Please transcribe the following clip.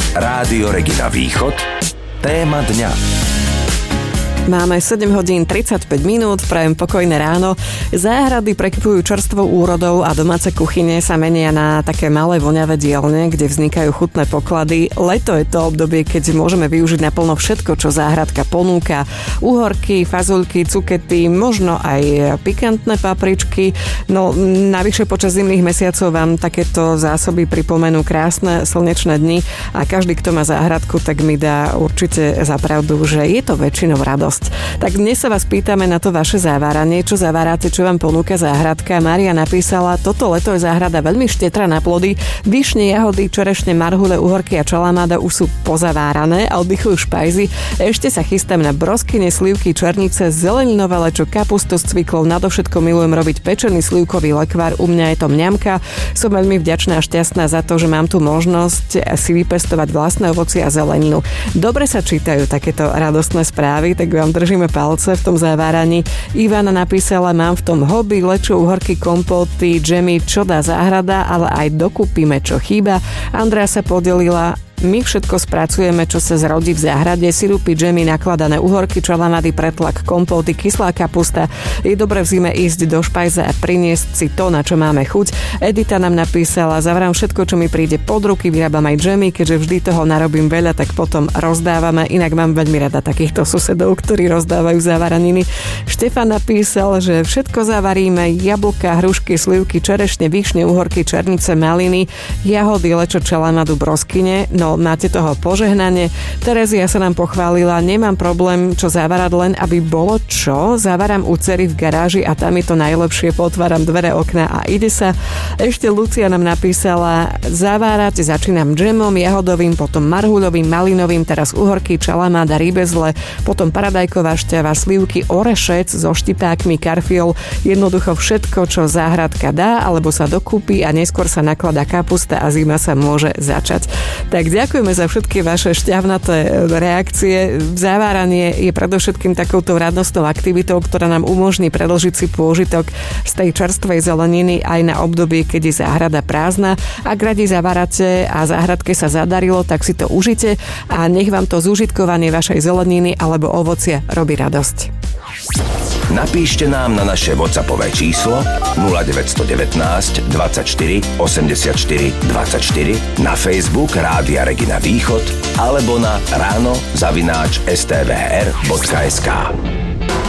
Rádio Regina Východ. Téma dňa. Máme 7 hodín 35 minút, prajem pokojné ráno. Záhrady prekypujú čerstvou úrodou a domáce kuchyne sa menia na také malé voňavé dielne, kde vznikajú chutné poklady. Leto je to obdobie, keď môžeme využiť naplno všetko, čo záhradka ponúka. Uhorky, fazuľky, cukety, možno aj pikantné papričky. No navyše počas zimných mesiacov vám takéto zásoby pripomenú krásne slnečné dni a každý, kto má záhradku, tak mi dá určite za pravdu, že je to väčšinou radosť. Tak dnes sa vás pýtame na to vaše záváranie, čo zaváráte, čo vám ponúka záhradka. Mária napísala, toto leto je záhrada veľmi štetrá na plody, višne, jahody, čerešne, marhule, uhorky a čalamáda už sú pozavárané a oddychujú špajzy. Ešte sa chystám na broskyne, slivky, černice, zeleninové lečo, kapustu s cviklou, nadovšetko milujem robiť pečený slivkový lekvár, u mňa je to mňamka. Som veľmi vďačná a šťastná za to, že mám tu možnosť si vypestovať vlastné ovocie a zeleninu. Dobre sa čítajú takéto radostné správy, tak vám držíme palce v tom záváraní. Ivana napísala, mám v tom hobby, lečo, uhorky, kompóty, džemy, čo dá záhrada, ale aj dokúpime, čo chýba. Andrea sa podelila, my všetko spracujeme, čo sa zrodí v záhrade, sirupy, džemy, nakladané uhorky, čalamady, pretlak, kompóty, kyslá kapusta. Je dobre v zime ísť do špajze a priniesť si to, na čo máme chuť. Edita nám napísala, zavrám všetko, čo mi príde pod ruky, vyrábam aj džemy, keďže vždy toho narobím veľa, tak potom rozdávame. Inak mám veľmi rada takýchto susedov, ktorí rozdávajú závaraniny. Štefan napísal, že všetko zavaríme, jablka, hrušky, slivky, čerešne, višne, uhorky, černice, maliny, jahody, lečo, čalamadu, broskyne. No, máte toho požehnanie. Terezia sa nám pochválila, nemám problém čo zavárať, len aby bolo čo. Zavaram u dcery v garáži a tam je to najlepšie, potváram dvere, okna a ide sa. Ešte Lucia nám napísala, zavárať začínam džemom, jahodovým, potom marhuľovým, malinovým, teraz uhorky, čalamáda, rybezle, potom paradajková šťava, slivky, orešec so štipákmi, karfiol, jednoducho všetko, čo záhradka dá, alebo sa dokúpi a neskôr sa nakladá kapusta a zima sa môže začať. Tak ďakujeme za všetky vaše šťavnaté reakcie. Zaváranie je predovšetkým takouto radostnou aktivitou, ktorá nám umožní predĺžiť si pôžitok z tej čerstvej zeleniny aj na obdobie, keď je záhrada prázdna. Ak radi zavárate a záhradke sa zadarilo, tak si to užite a nech vám to zúžitkovanie vašej zeleniny alebo ovocia robí radosť. Napíšte nám na naše WhatsAppové číslo 0919 24 84 24, na Facebook Rádia Regina Východ alebo na ráno@stvr.sk.